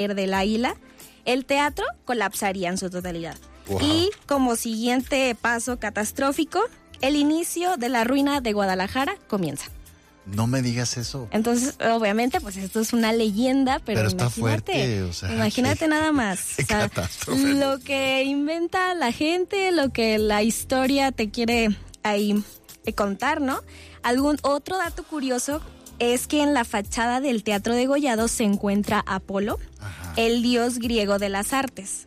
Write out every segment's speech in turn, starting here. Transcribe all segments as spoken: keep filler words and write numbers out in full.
del Águila, el teatro colapsaría en su totalidad. Wow. Y como siguiente paso catastrófico, el inicio de la ruina de Guadalajara comienza. No me digas eso. Entonces, obviamente, pues esto es una leyenda, pero, pero está imagínate, fuerte, o sea, imagínate qué, nada más. Qué o sea, catástrofe. Lo que inventa la gente, lo que la historia te quiere ahí contar, ¿no? Algún otro dato curioso es que en la fachada del Teatro Degollado se encuentra Apolo, Ajá. el dios griego de las artes,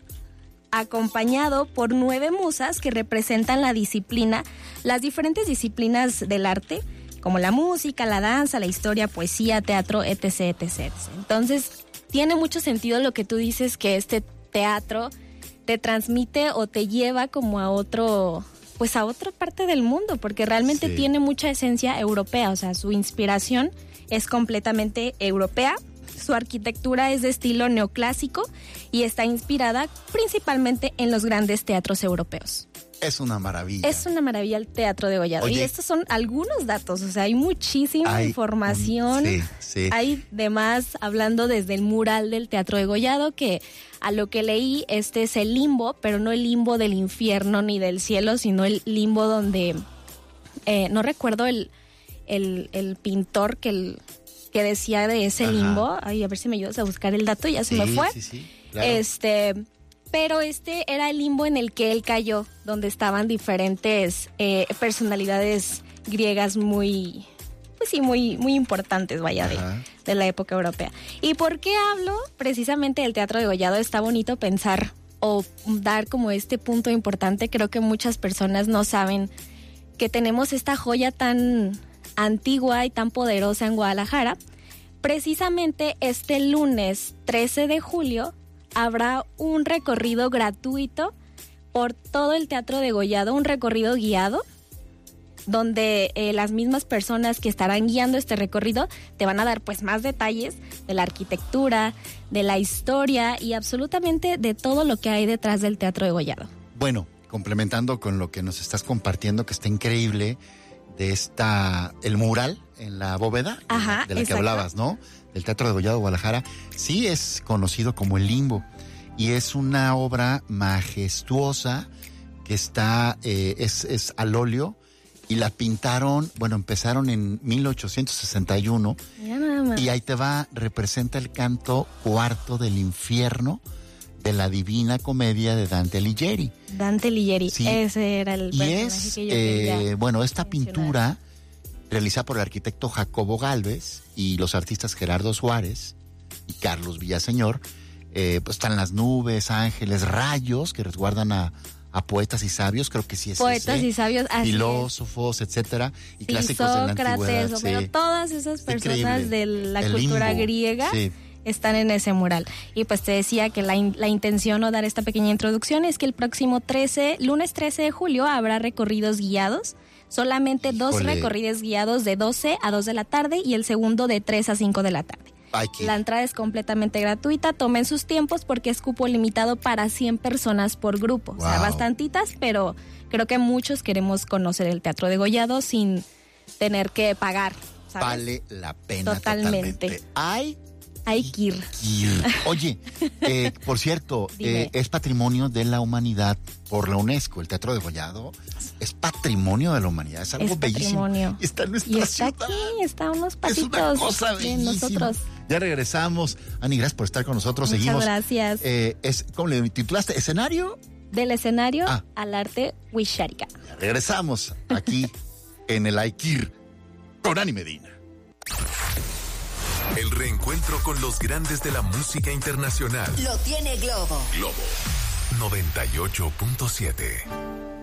acompañado por nueve musas que representan la disciplina, las diferentes disciplinas del arte, como la música, la danza, la historia, poesía, teatro, etc, etc, etcétera. Entonces, tiene mucho sentido lo que tú dices, que este teatro te transmite o te lleva como a otro, pues a otra parte del mundo, porque realmente sí. tiene mucha esencia europea, o sea, su inspiración es completamente europea. Su arquitectura es de estilo neoclásico y está inspirada principalmente en los grandes teatros europeos. Es una maravilla. Es una maravilla el Teatro Degollado. Oye, y estos son algunos datos, o sea, hay muchísima hay, información. Sí, sí. Hay demás, hablando desde el mural del Teatro Degollado, que a lo que leí, este es el limbo, pero no el limbo del infierno ni del cielo, sino el limbo donde, eh, no recuerdo el, el, el pintor que, el, que decía de ese Ajá. limbo. Ay, a ver si me ayudas a buscar el dato, ya se sí, me fue. Sí, sí, claro. Este... Pero este era el limbo en el que él cayó, donde estaban diferentes eh, personalidades griegas muy, pues sí, muy, muy importantes, vaya, de, de la época europea. ¿Y por qué hablo precisamente del Teatro Degollado? Está bonito pensar o dar como este punto importante. Creo que muchas personas no saben que tenemos esta joya tan antigua y tan poderosa en Guadalajara. Precisamente este lunes trece de julio habrá un recorrido gratuito por todo el Teatro Degollado, un recorrido guiado, donde eh, las mismas personas que estarán guiando este recorrido te van a dar pues más detalles de la arquitectura, de la historia y absolutamente de todo lo que hay detrás del Teatro Degollado. Bueno, complementando con lo que nos estás compartiendo, que está increíble, de esta, el mural en la bóveda, Ajá, de la exacto. que hablabas, ¿no? El Teatro Degollado Guadalajara, sí es conocido como el Limbo y es una obra majestuosa que está, eh, es, es al óleo y la pintaron, bueno, empezaron en mil ochocientos sesenta y uno ya nada más. Y ahí te va, representa el canto cuarto del infierno de la Divina Comedia de Dante Alighieri. Dante Alighieri, sí. Ese era el y personaje es, que yo eh, quería bueno, esta mencionar. pintura realizada por el arquitecto Jacobo Gálvez y los artistas Gerardo Suárez y Carlos Villaseñor, eh, pues están las nubes, ángeles, rayos que resguardan a, a poetas y sabios, creo que sí es Poetas ese, y sabios, así filósofos, es. etcétera, y sí, clásicos de la antigüedad. Sí. Pero todas esas personas Increíble. de la El cultura limbo. griega Sí. están en ese mural. Y pues te decía que la, in, la intención o dar esta pequeña introducción es que el próximo trece, lunes trece de julio habrá recorridos guiados. Solamente Híjole. dos recorridos guiados de doce a dos de la tarde y el segundo de tres a cinco de la tarde. Ay, qué... La entrada es completamente gratuita, tomen sus tiempos porque es cupo limitado para cien personas por grupo. Wow. O sea, bastantitas, pero creo que muchos queremos conocer el Teatro Degollado sin tener que pagar, ¿sabes? Vale la pena totalmente. totalmente. Ay, Hay que ir. Oye, eh, por cierto, eh, es patrimonio de la humanidad por la UNESCO. El Teatro Degollado es patrimonio de la humanidad. Es algo es bellísimo. Patrimonio. Y está en nuestra y está ciudad. aquí, está a unos pasitos es una cosa de bellísima. nosotros. Ya regresamos. Ani, gracias por estar con nosotros. Muchas Seguimos. gracias. Eh, es, ¿Cómo le titulaste? ¿Escenario? Del escenario ah. al arte Wixárika. Ya regresamos aquí en el Aikir con Ani Medina. El reencuentro con los grandes de la música internacional. Lo tiene Globo. Globo noventa y ocho punto siete.